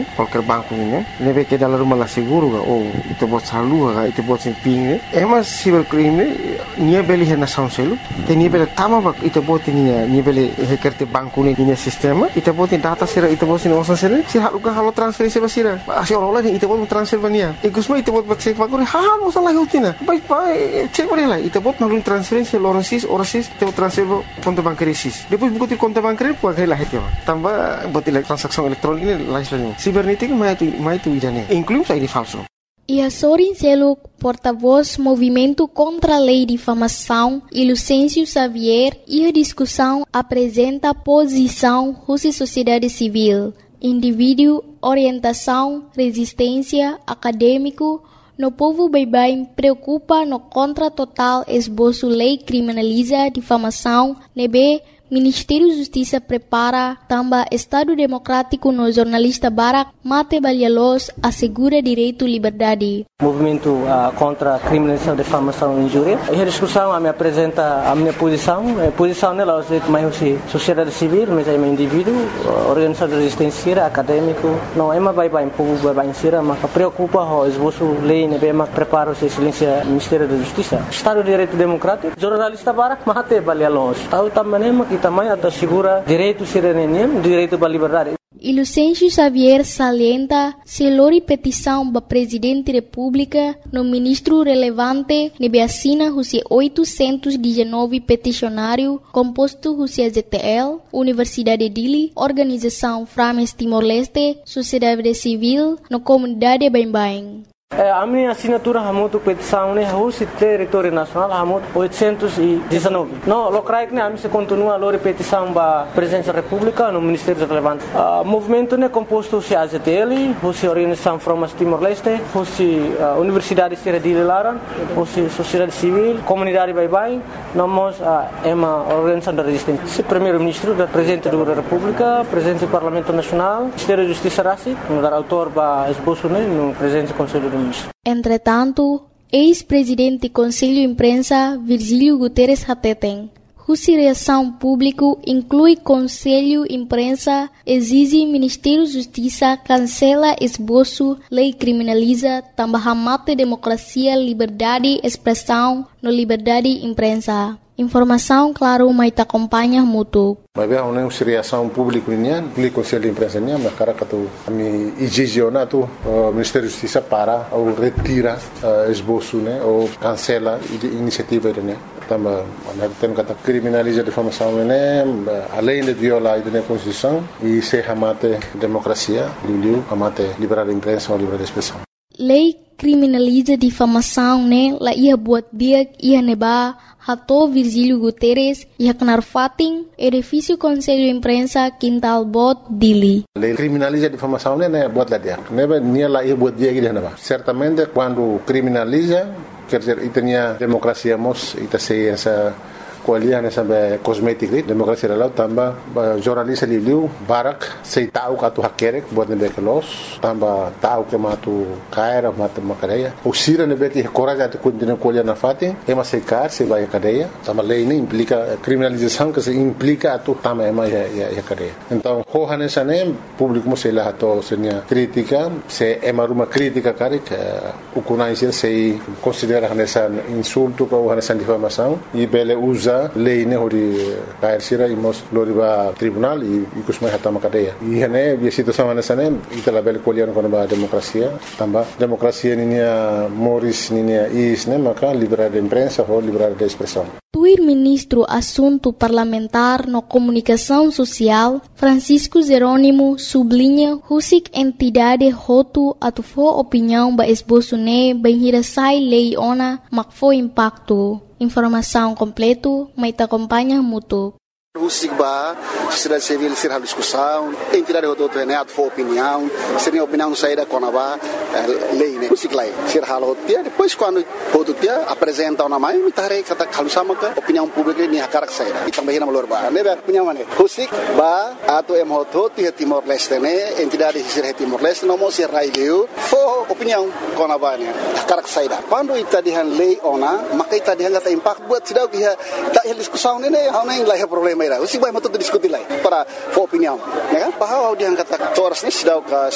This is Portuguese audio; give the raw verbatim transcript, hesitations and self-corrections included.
qualquer banco ini, nebe que dalam rumah lah seguro ga, oh itu buat salu ga, itu buat simping ni, emas cybercrime ni, nia beli hena sound selu, te nia beli tama bak itu buat nia, nia beli hacker te banku ni nia sistema, itu buat data sira, itu buat sini osan sira, sira halukan halu transfer sira sira, asyik orang lain itu buat transfer bania, ikus mah itu buat buat cek bagus, hal masalah hutina, baik baik cek boleh lah, itu buat nalun transferensi orang sis, orang sis, itu transfer konto bankeri sis, depois buku tu konto bankeri puas lah itu, tambah buat transaksi elektronik ini lain cibernética, mas itu, mas itu idane. Inclui sair falso. E a Sorin Seluk, porta-voz Movimento contra a Lei de Difamação, e Lucêncio Xavier, e a discussão apresenta a posição Rússia Sociedade Civil, indivíduo, orientação, resistência, acadêmico, no povo bem-bem preocupa no contra total esboço lei criminaliza difamação, nebe Ministério da Justiça prepara também Estado Democrático no jornalista Barak Mate Balialos assegura direito à liberdade. Movimento uh, contra a criminalização, difamação e injúria. E a discussão a me apresenta a minha posição. A posição nela é mais sociedade civil, mas é um indivíduo, organização de resistência, acadêmico. Não é mais bem povo bem sira, mas preocupa o esboço lei, né, mas prepara o silêncio Ministério da Justiça. Estado de Direito Democrático, jornalista Barak Mate Balialos. Tahu também e também assegura direito cidadania, direito à liberdade. E Lucêncio Xavier salienta se lori petição para presidente da República no ministro relevante nebe assina Rússia oitocentos e dezenove peticionário composto Rússia Z T L, Universidade de Dili, Organização Frames Timor-Leste, Sociedade Civil, no comunidade Bem-Bem. É, a minha assinatura é muito petição, né? Rússia território nacional é muito oitocentos e dezenove. Não, locais que a minha continua a lor petição para a presença da República no Ministério relevante. O movimento é composto de A Z T L, Rússia Organização Frames Timor-Leste, Rússia Universidade de Dili Laran, Rússia Sociedade Civil, Comunidade Bem-Bem, nós é uma organização da resistência. O primeiro-ministro, o presidente da República, o presidente do Parlamento Nacional, o Ministério da Justiça Rassi, o autor para esboço, né? No presidente do Conselho do Entretanto, ex-presidente do Conselho de Imprensa, Virgílio Guterres Hateten, Rússia Reação Público inclui Conselho de Imprensa, exige Ministério da Justiça, cancela esboço, lei criminaliza, também mata democracia, liberdade, expressão, no liberdade de imprensa. Informação, claro, mas te acompanha muito. Mas bem, não é reação pública nian, público Conselho de Imprensa nian, mas cara que tu a mim exigena tu o Ministério da Justiça para ou retira esboço, né, ou cancela a iniciativa né. Também, nós temos que criminalizar a difamação, né, além de violar a Constituição e se amate democracia, liu amate liberdade de imprensa ou liberdade de expressão. Lei criminaliza difamação, né, lá ia buat dia ia neba Hato Virgílio Guterres e Haknar Fatin, edifício Conselho de Imprensa, Quintal Bot, Dili. Lei criminaliza a difamação, né, buat lá dia. Neba nia lá ia buat dia que neba. Certamente quando criminaliza, quer dizer, e tinha democracia mos, e tá sei essa coalian essa cosmética, democracia lá também jornalista livre, Barak, sei tahu katu hakerek buat nebe kelos, também tahu que matu caira, matu macareia. O sira nebe que coragem de continuar coalian na fatin, é mas sei car, sei vai cadeia. Também lei nem implica criminalização que se implica a tu também é mais a cadeia. Então, hoje nessa nem público mo sei lá to senia crítica, se é uma crítica cara que o conhece sei considera nessa insulto ou nessa difamação e bele usa lei ne hori cair sira imos loriba tribunal e kusmai hatama cadeia e hene a situação nessa nem itala bele colher com a democracia também democracia ninia moris ninia is ne maka liberdade de imprensa ou liberdade de expressão. Tuir ministro assunto parlamentar no comunicação social Francisco Jerônimo sublinha husik entidade hotu atufo opinião ba esboço ne benhira sai lei ona makfo impacto. Informação completo, mas te acompanha muito. Husik ba, sociedade civil ser a discussão, entidade do torneio for opinião, seria opinião saída com a lei, né? Husik lá, ser halo dia, depois quando o dia apresenta uma mãe, me tarei kata kalau sama ke opinião pública ni hakarak saída. E também na malor ba, né? Opinião mana? Husik ba, atau em hoto ti Timor Leste né, entidade ser Timor Leste não mo ser raileu, for opinião com a ba né, hakarak saída. Quando ita dihan lei ona, maka ita dihan kata impact buat sidau que tak discussão né, hau nem lá problema. Usik vai muito discutir lá para for opinião, né? Bahwa dia kata toras ni sidau ka